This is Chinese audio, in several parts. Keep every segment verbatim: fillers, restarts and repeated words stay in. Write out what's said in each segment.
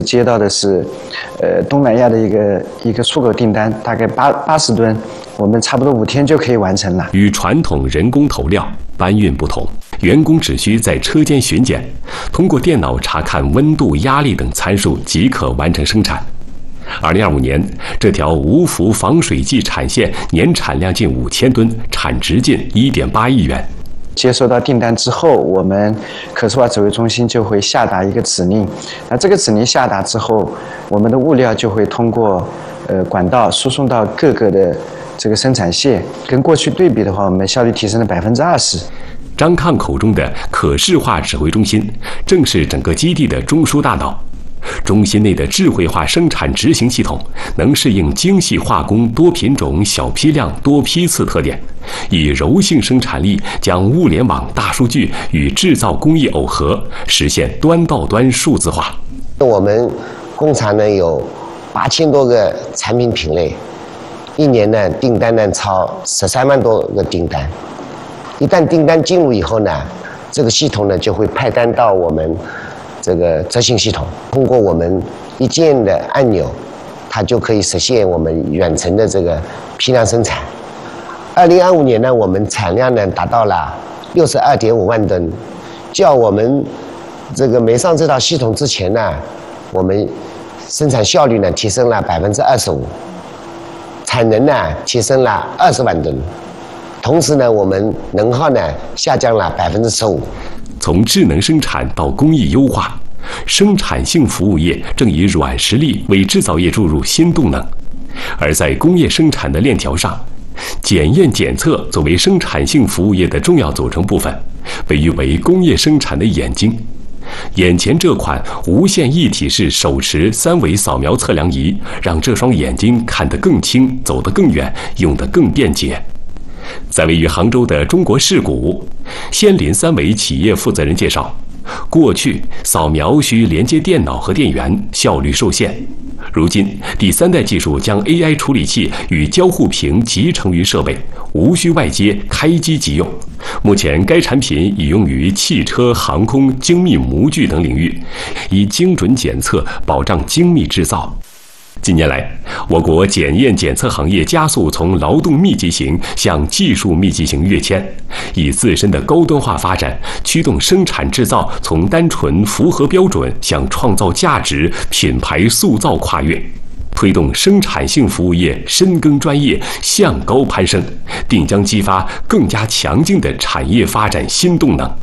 接到的是，呃，东南亚的一个一个出口订单，大概八八十吨，我们差不多五天就可以完成了。 与传统人工投料、搬运不同，员工只需在车间巡检，通过电脑查看温度、压力等参数即可完成生产。二零二五年，这条无氟防水剂产线年产量近五千吨，产值近一点八亿元。 接收到订单之后，我们可视化指挥中心就会下达一个指令。那这个指令下达之后，我们的物料就会通过呃管道输送到各个的这个生产线。跟过去对比的话，我们效率提升了百分之二十。 张抗口中的可视化指挥中心，正是整个基地的中枢大脑。中心内的智慧化生产执行系统能适应精细化工多品种、小批量、多批次特点，以柔性生产力将物联网、大数据与制造工艺耦合，实现端到端数字化。 我们工厂呢有八千多个产品品类，一年呢订单呢超十三万多个订单。一旦订单进入以后呢，这个系统呢就会派单到我们这个执行系统，通过我们一键的按钮，它就可以实现我们远程的这个批量生产。二零二五年呢，我们产量呢达到了六十二点五万吨，较我们这个没上这套系统之前呢，我们生产效率呢提升了百分之二十五，产能呢提升了二十万吨，同时呢，我们能耗呢下降了百分之十五。 从智能生产到工艺优化，生产性服务业正以软实力为制造业注入新动能。而在工业生产的链条上，检验检测作为生产性服务业的重要组成部分，被誉为工业生产的眼睛。眼前这款无线一体式手持三维扫描测量仪，让这双眼睛看得更清、走得更远、用得更便捷。在位于杭州的中国世谷，仙林三维企业负责人介绍，过去扫描需连接电脑和电源，效率受限。如今，第三代技术将 A I 处理器与交互屏集成于设备，无需外接，开机即用。目前，该产品已用于汽车、航空、精密模具等领域，以精准检测保障精密制造。近年来，我国检验检测行业加速从劳动密集型向技术密集型跃迁，以自身的高端化发展驱动生产制造从单纯符合标准向创造价值、品牌塑造跨越，推动生产性服务业深耕专业向高攀升，定将激发更加强劲的产业发展新动能。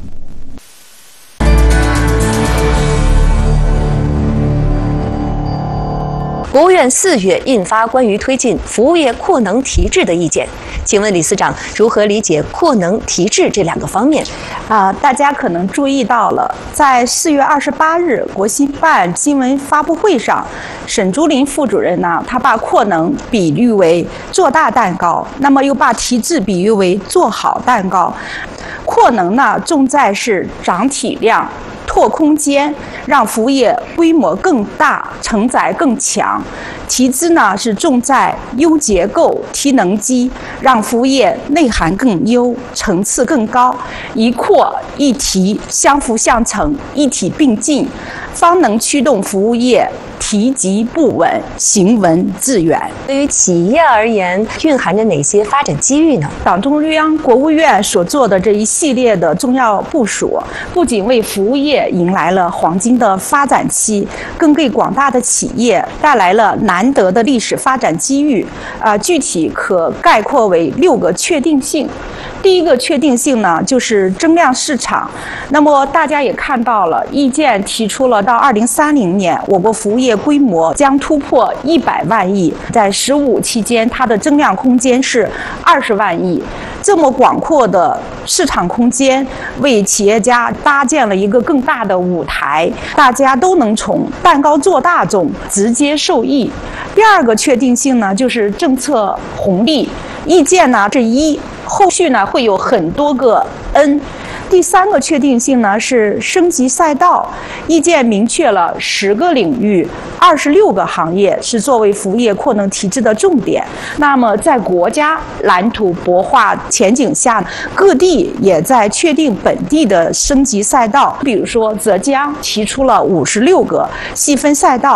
国务院四月印发关于推进服务业扩能提质的意见，请问李司长如何理解扩能提质这两个方面？ 啊，大家可能注意到了，在四月二十八日国新办新闻发布会上，沈竹林副主任呢，他把扩能比喻为做大蛋糕，那么又把提质比喻为做好蛋糕。扩能呢，重在是涨体量、拓空间，让服务业规模更大、承载更强；提质呢是重在优结构、提能机，让服务业内涵更优、层次更高。一扩一提，相辅相成，一体并进，方能驱动服务业提及不稳，行稳致远。 对于企业而言，蕴含着哪些发展机遇呢？ 党中央、国务院所做的这一系列的重要部署，不仅为服务业迎来了黄金的发展期，更给广大的企业带来了难得的历史发展机遇。啊、呃，具体可概括为六个确定性。第一个确定性呢，就是增量市场。那么大家也看到了，意见提出了到二零三零年，我国服务业规模将突破一百万亿，在“十五”期间，它的增量空间是二十万亿。这么广阔的市场空间，为企业家搭建了一个更大的舞台，大家都能从蛋糕做大中直接受益。第二个确定性呢，就是政策红利。意见呢是一，后续呢会有很多个 N。第三个确定性呢是升级赛道，意见明确了十个领域、二十六个行业是作为服务业扩能提质的重点。那么在国家蓝图擘画前景下，各地也在确定本地的升级赛道。比如说浙江提出了五十六个细分赛道，